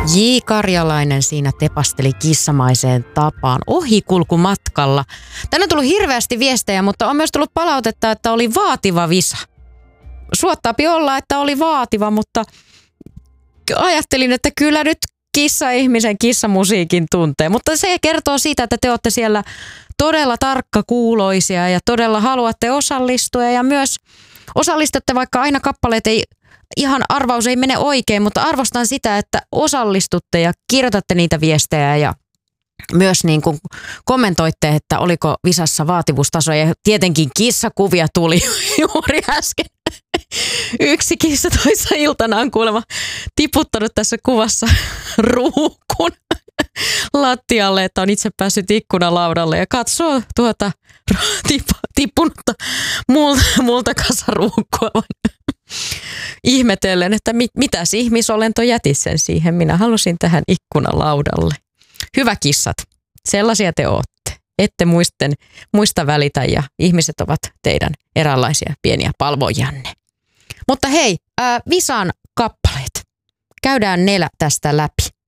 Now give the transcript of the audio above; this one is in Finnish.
J. Karjalainen siinä tepasteli kissamaiseen tapaan ohikulkumatkalla. Tänne on tullut hirveästi viestejä, mutta on myös tullut palautetta, että oli vaativa visa. Suottaapi olla, että oli vaativa, mutta ajattelin, että kyllä nyt kissa-ihmisen kissamusiikin tuntee. Mutta se kertoo siitä, että te olette siellä todella tarkkakuuloisia ja todella haluatte osallistua ja myös osallistutte, vaikka aina kappaleet ei ihan arvaus ei mene oikein, mutta arvostan sitä, että osallistutte ja kirjoitatte niitä viestejä ja myös niin kuin kommentoitte, että oliko visassa vaativuustaso ja tietenkin kissakuvia tuli juuri äsken. Yksi kissa toissa iltana on kuulemma tiputtanut tässä kuvassa ruukun lattialle, että on itse päässyt ikkunalaudalle ja katsoo tuota tippunutta multa kasaruukkua. Ihmetellen, että mitäs ihmisolento jäti sen siihen. Minä halusin tähän ikkunalaudalle. Hyvä kissat, sellaisia te ootte. Ette muista välitä ja ihmiset ovat teidän eräänlaisia pieniä palvojanne. Mutta hei, Visan kappaleet. Käydään ne tästä läpi.